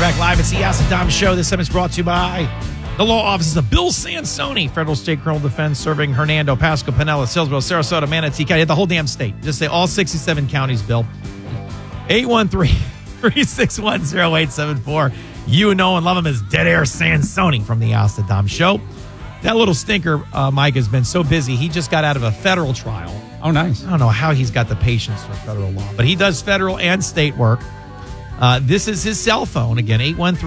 Back live. It's the Ask the Dom Show. This segment is brought to you by the law offices of Bill Sansoni, Federal State Criminal Defense, serving Hernando, Pasco, Pinellas, Hillsborough, Sarasota, Manatee County, the whole damn state. Just say all 67 counties, Bill. 813-361-0874. You know and love him as Dead Air Sansoni from the Ask the Dom Show. That little stinker, Mike, has been so busy. He just got out of a federal trial. Oh, nice. I don't know how he's got the patience for federal law, but he does federal and state work. This is his cell phone. Again,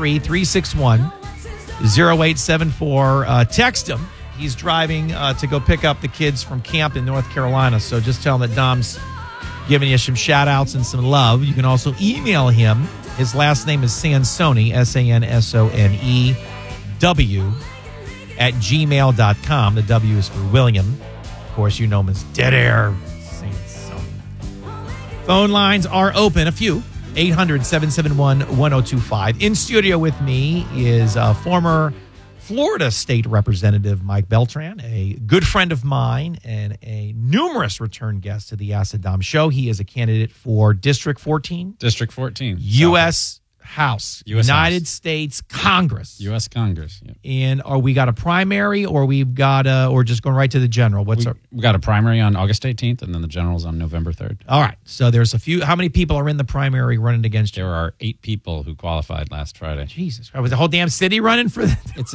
813-361-0874. Text him. He's driving to go pick up the kids from camp in North Carolina. So just tell him that Dom's giving you some shout-outs and some love. You can also email him. His last name is Sansoni, Sansoniw, @gmail.com. The W is for William. Of course, you know him as Dead Air Sansoni. Phone lines are open. A few. 800-771-1025. In studio with me is former Florida State Representative Mike Beltran, a good friend of mine and a numerous return guest to the Ask the Dom Show. He is a candidate for District 14. District 14. U.S. House. United States Congress. U.S. Congress. Yep. And are we got a primary or we've got or just going right to the general? We got a primary on August 18th and then the general's on November 3rd. All right. So there's a few. How many people are in the primary running against you? There are 8 people who qualified last Friday. Jesus Christ. Was the whole damn city running for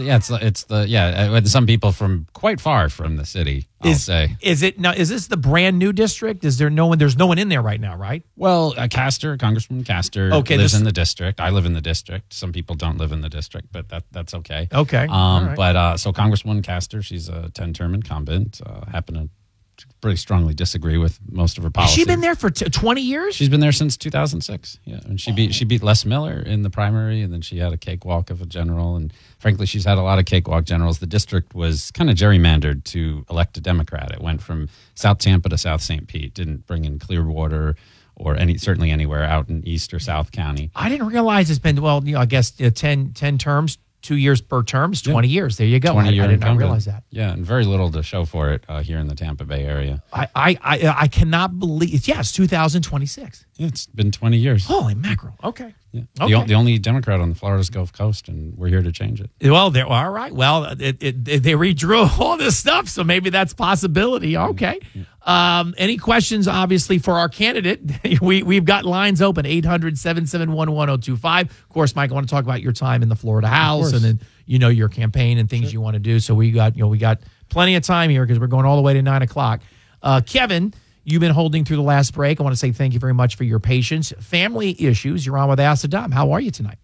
that? Some people from quite far from the city, I'll say. Is this the brand new district? Is there no one? There's no one in there right now, right? Well, Congressman Castor lives in the district. I live in the district. Some people don't live in the district, but that's okay. Okay. All right. But so Congresswoman Castor, she's a 10-term incumbent. Happen to pretty strongly disagree with most of her policies. Has she been there for 20 years? She's been there since 2006. Yeah, and she beat Les Miller in the primary, and then she had a cakewalk of a general. And frankly, she's had a lot of cakewalk generals. The district was kind of gerrymandered to elect a Democrat. It went from South Tampa to South St. Pete. Didn't bring in Clearwater or certainly anywhere out in East or South County. I didn't realize it's been, I guess 10 terms, 2 years per term is 20 years. There you go. I did not realize that. Yeah, and very little to show for it here in the Tampa Bay area. I cannot believe it's 2026. Yeah, it's been 20 years. Holy mackerel. Okay. Yeah. Okay. The only Democrat on the Florida's Gulf Coast, and we're here to change it. Well, all right. Well, they redrew all this stuff, so maybe that's a possibility. Okay. Any questions, obviously, for our candidate? We've got lines open, 800-771-1025. Of course, Mike, I want to talk about your time in the Florida House and then, your campaign and things you want to do. So we got plenty of time here because we're going all the way to 9 o'clock. Kevin, you've been holding through the last break. I want to say thank you very much for your patience. Family issues. You're on with Ask the Dom. How are you tonight?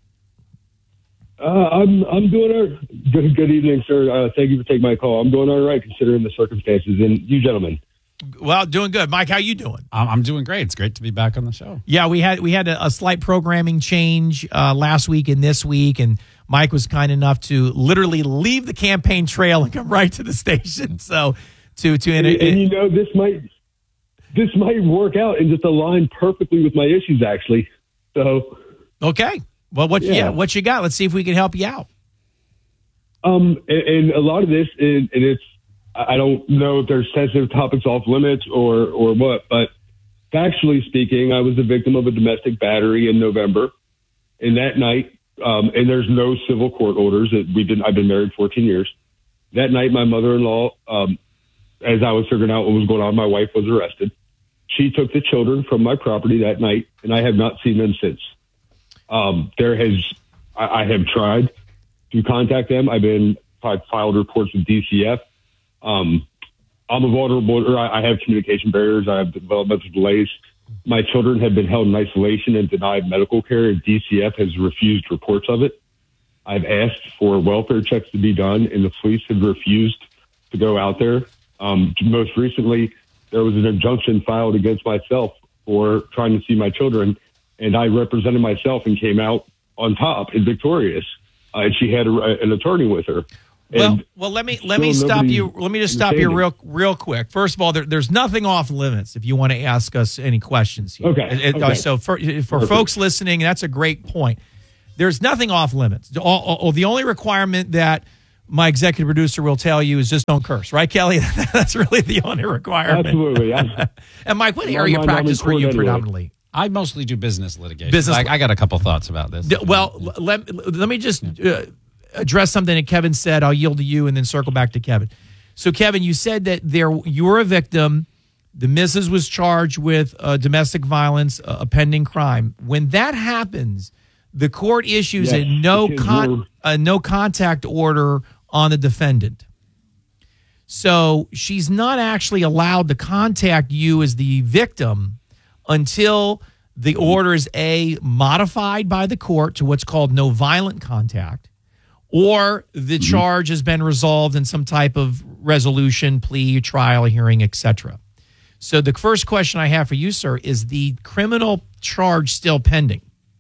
I'm doing good. Good evening, sir. Thank you for taking my call. I'm doing all right considering the circumstances. And you gentlemen. Well, doing good. Mike, how you doing? I'm doing great. It's great to be back on the show. Yeah, we had a slight programming change last week and this week, and Mike was kind enough to literally leave the campaign trail and come right to the station. So this might work out and just align perfectly with my issues, actually. So okay. Well, what you got? Let's see if we can help you out. And a lot of this, and it's. I don't know if there's sensitive topics off limits or what, but factually speaking, I was the victim of a domestic battery in November. And that night, and there's no civil court orders. I've been married 14 years. That night, my mother-in-law, as I was figuring out what was going on, my wife was arrested. She took the children from my property that night, and I have not seen them since. I have tried to contact them. I filed reports with DCF. I'm a vulnerable, I have communication barriers. I have developmental delays. My children have been held in isolation and denied medical care, and DCF has refused reports of it. I've asked for welfare checks to be done, and the police have refused to go out there. Most recently, there was an injunction filed against myself for trying to see my children, and I represented myself and came out on top and victorious. And she had an attorney with her. Well, let me stop you. Let me just stop you real quick. First of all, there's nothing off limits if you want to ask us any questions here. Okay. So for folks listening, that's a great point. There's nothing off limits. The only requirement that my executive producer will tell you is just don't curse, right, Kelly? That's really the only requirement. Absolutely. And Mike, what area practice were you predominantly? I mostly do business litigation. Business- I got a couple thoughts about this. Well, let me just address something that Kevin said. I'll yield to you and then circle back to Kevin. So, Kevin, you said that you were a victim. The missus was charged with domestic violence, a pending crime. When that happens, the court issues Yes, a no contact order on the defendant. So she's not actually allowed to contact you as the victim until the order is modified by the court to what's called no violent contact, or the charge has been resolved in some type of resolution, plea, trial, hearing, etc. So the first question I have for you, sir, is the criminal charge still pending?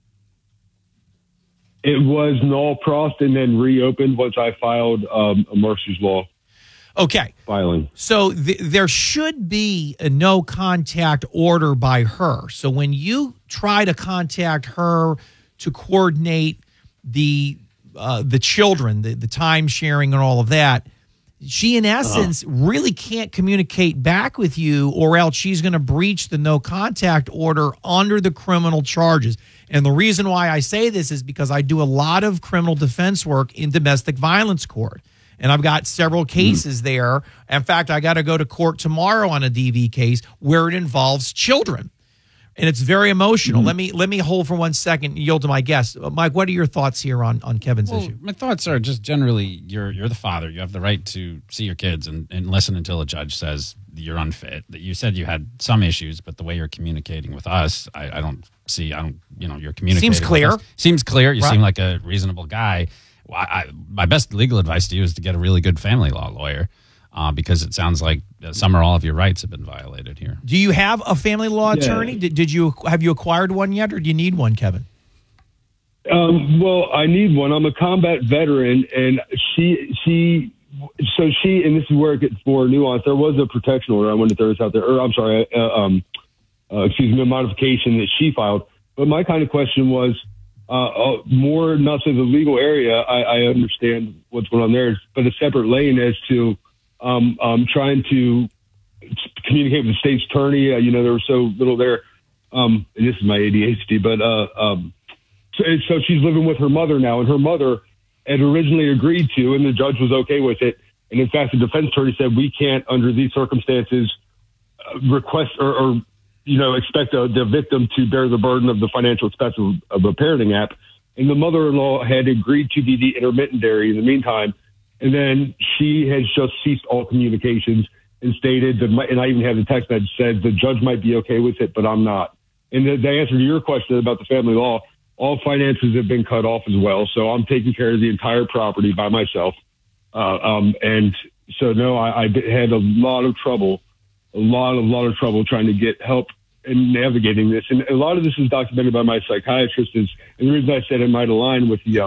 It was null prost and then reopened once I filed a Mercy's Law Okay. filing. So there should be a no contact order by her. So when you try to contact her to coordinate the children, the time sharing and all of that, she in essence really can't communicate back with you, or else she's going to breach the no contact order under the criminal charges. And the reason why I say this is because I do a lot of criminal defense work in domestic violence court. And I've got several cases there. In fact, I got to go to court tomorrow on a DV case where it involves children. And it's very emotional. Let me hold for 1 second and yield to my guest. Mike, what are your thoughts here on Kevin's issue? My thoughts are just generally you're the father. You have the right to see your kids and listen until a judge says you're unfit. That you said you had some issues, but the way you're communicating with us, I don't you're communicating. Seems clear. With us. Seems clear. You Right. seem like a reasonable guy. My best legal advice to you is to get a really good family law lawyer. Because it sounds like some or all of your rights have been violated here. Do you have a family law attorney? Have you acquired one yet, or do you need one, Kevin? Well, I need one. I'm a combat veteran, and she, and this is where it gets more nuanced. There was a protection order. I wanted to throw this out there. Or I'm sorry, a modification that she filed. But my kind of question was more not to the legal area. I understand what's going on there, but a separate lane as to trying to communicate with the state's attorney. There was so little there. And this is my ADHD, but so she's living with her mother now, and her mother had originally agreed to, and the judge was okay with it. And in fact, the defense attorney said we can't, under these circumstances, request or expect the victim to bear the burden of the financial expense of a parenting app. And the mother-in-law had agreed to be the intermediary in the meantime. And then she has just ceased all communications and stated that, and I even have the text that said the judge might be okay with it, but I'm not. And the answer to your question about the family law, all finances have been cut off as well. So I'm taking care of the entire property by myself. And so, no, I had a lot of trouble trying to get help in navigating this. And a lot of this is documented by my psychiatrist. And the reason I said it might align with the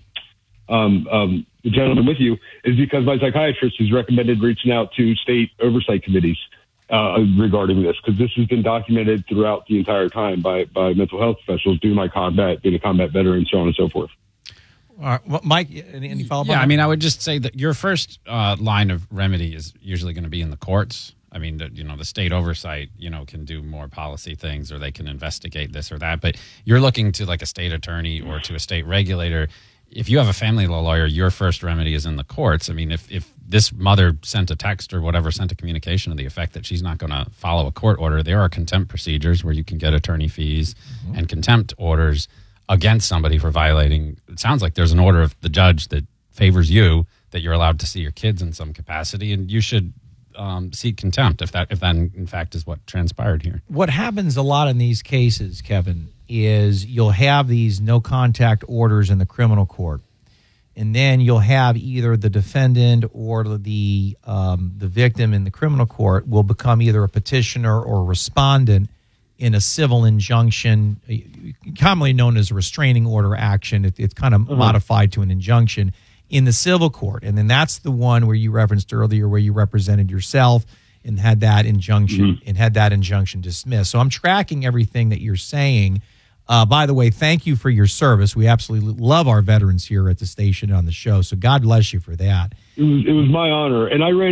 gentleman with you is because my psychiatrist has recommended reaching out to state oversight committees regarding this, because this has been documented throughout the entire time by mental health professionals due to my being a combat veteran, so on and so forth. All right. Well, Mike, any follow-up? Yeah, I mean, I would just say that your first line of remedy is usually going to be in the courts. I mean, the state oversight, can do more policy things, or they can investigate this or that. But you're looking to like a state attorney or to a state regulator. If you have a family law lawyer, your first remedy is in the courts. I mean, if this mother sent a text or whatever, sent a communication to the effect that she's not going to follow a court order, there are contempt procedures where you can get attorney fees and contempt orders against somebody for violating. It sounds like there's an order of the judge that favors you, that you're allowed to see your kids in some capacity, and you should seek contempt if that in fact is what transpired here. What happens a lot in these cases, Kevin, is you'll have these no contact orders in the criminal court, and then you'll have either the defendant or the victim in the criminal court will become either a petitioner or respondent in a civil injunction, commonly known as a restraining order action. It's kind of modified to an injunction in the civil court. And then that's the one where you referenced earlier, where you represented yourself and had that injunction dismissed. So I'm tracking everything that you're saying. By the way, thank you for your service. We absolutely love our veterans here at the station on the show. So God bless you for that. It was my honor. And I ran